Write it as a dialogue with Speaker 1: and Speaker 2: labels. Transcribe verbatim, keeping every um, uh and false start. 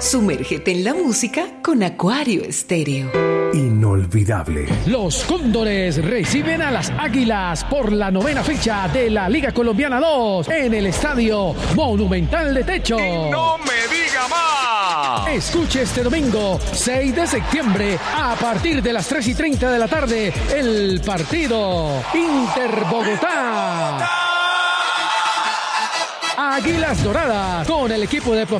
Speaker 1: Sumérgete en la música con Acuario Estéreo.
Speaker 2: Inolvidable.
Speaker 3: Los Cóndores reciben a las Águilas por la novena fecha de la Liga Colombiana dos en el Estadio Monumental de Techo.
Speaker 4: ¡Y no me diga más!
Speaker 3: Escuche este domingo, seis de septiembre, a partir de las tres y treinta de la tarde, el partido Inter-Bogotá. Águilas Doradas con el equipo de